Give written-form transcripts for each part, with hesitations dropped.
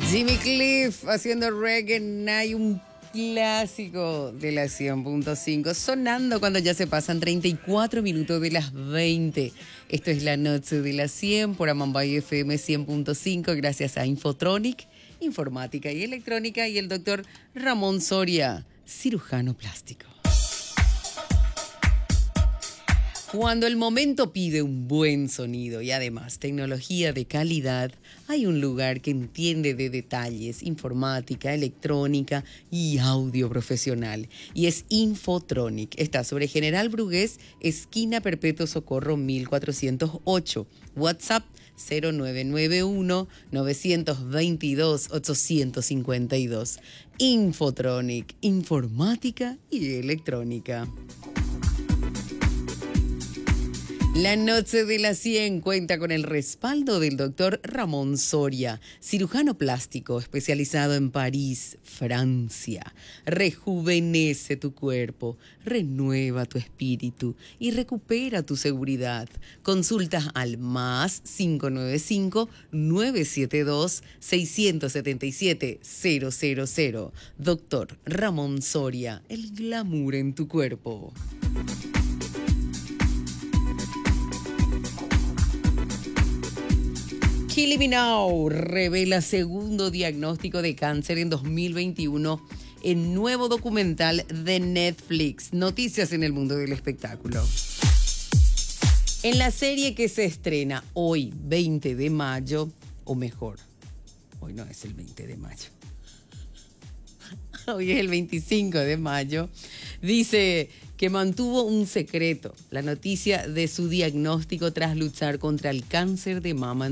Jimmy Cliff haciendo reggae night, un clásico de la 100.5, sonando cuando ya se pasan 34 minutos de las 20. Esto es la noche de las 100 por Amambay FM 100.5, gracias a Infotronic, informática y electrónica, y el doctor Ramón Soria, cirujano plástico. Cuando el momento pide un buen sonido y además tecnología de calidad, hay un lugar que entiende de detalles, informática, electrónica y audio profesional. Y es Infotronic. Está sobre General Brugués, esquina Perpetuo Socorro 1408. WhatsApp 0991-922-852. Infotronic, informática y electrónica. La noche de las 100 cuenta con el respaldo del doctor Ramón Soria, cirujano plástico especializado en París, Francia. Rejuvenece tu cuerpo, renueva tu espíritu y recupera tu seguridad. Consulta al más 595-972-677-000. Doctor Ramón Soria, el glamour en tu cuerpo. Kylie Minogue revela segundo diagnóstico de cáncer en 2021 en nuevo documental de Netflix. Noticias en el mundo del espectáculo. En la serie que se estrena hoy, 20 de mayo, o mejor, hoy no es el 20 de mayo. Hoy es el 25 de mayo. Dice que mantuvo un secreto la noticia de su diagnóstico tras luchar contra el cáncer de mama en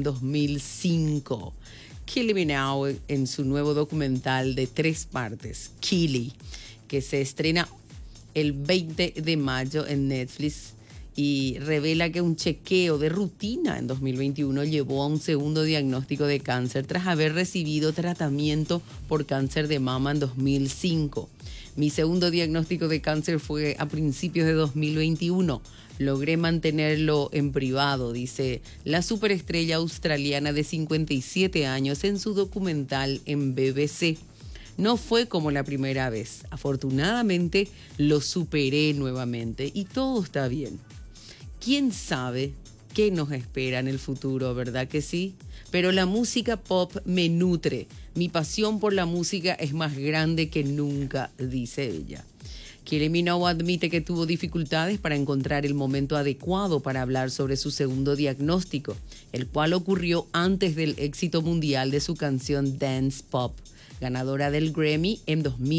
2005. Kylie Minogue en su nuevo documental de 3 partes, Kylie, que se estrena el 20 de mayo en Netflix, y revela que un chequeo de rutina en 2021 llevó a un segundo diagnóstico de cáncer tras haber recibido tratamiento por cáncer de mama en 2005. Mi segundo diagnóstico de cáncer fue a principios de 2021. Logré mantenerlo en privado, dice la superestrella australiana de 57 años en su documental en BBC. No fue como la primera vez. Afortunadamente lo superé nuevamente y todo está bien. ¿Quién sabe qué nos espera en el futuro, verdad que sí? Pero la música pop me nutre. Mi pasión por la música es más grande que nunca, dice ella. Kylie Minogue admite que tuvo dificultades para encontrar el momento adecuado para hablar sobre su segundo diagnóstico, el cual ocurrió antes del éxito mundial de su canción Dance Pop, ganadora del Grammy en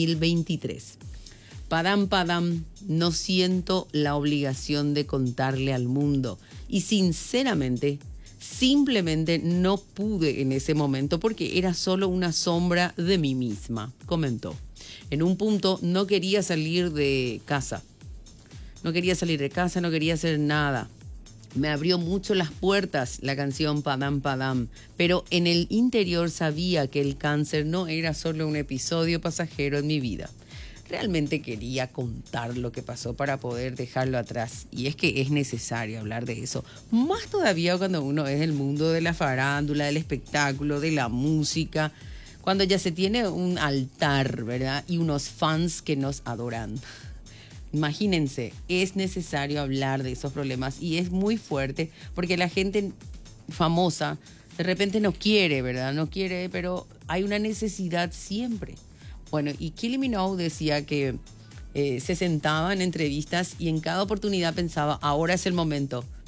2023. Padam, padam, no siento la obligación de contarle al mundo y sinceramente, simplemente no pude en ese momento porque era solo una sombra de mí misma, comentó. En un punto no quería salir de casa, no quería hacer nada. Me abrió mucho las puertas la canción Padam Padam, pero en el interior sabía que el cáncer no era solo un episodio pasajero en mi vida. Realmente quería contar lo que pasó para poder dejarlo atrás. Y es que es necesario hablar de eso. Más todavía cuando uno es del mundo de la farándula, del espectáculo, de la música. Cuando ya se tiene un altar, ¿verdad? Y unos fans que nos adoran. Imagínense, es necesario hablar de esos problemas. Y es muy fuerte porque la gente famosa de repente no quiere, ¿verdad? No quiere, pero hay una necesidad siempre. Bueno, y Kylie Minogue decía que se sentaba en entrevistas y en cada oportunidad pensaba, ahora es el momento,